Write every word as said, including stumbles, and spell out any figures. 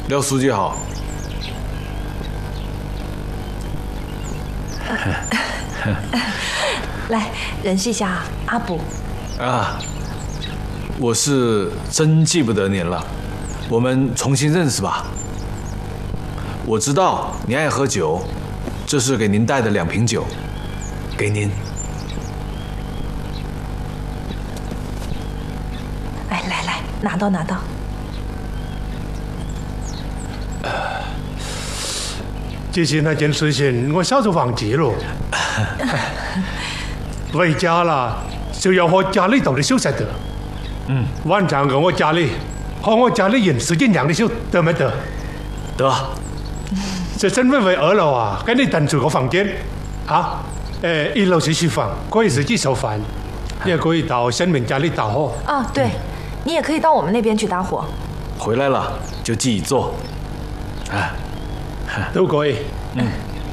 廖书记好。 来，认识一下阿卜。 啊，我是真记不得您了，我们重新认识吧。我知道你爱喝酒，这是给您带的两瓶酒，给您。 来来来，拿到拿到。 之前那件事情我早就忘記咯。回家啦，就要和家裏頭的小才得。嗯，晚上跟我家裏和我家裏人時間讓的少得沒得？ 得。 這身份為二樓啊，給你單獨個房間啊。誒，一樓是廚房，可以自己燒飯，你也可以到新民家裏打火。 啊，對，你也可以到我們那邊去打火。 回來了就自己做。啊。 都可以。 嗯。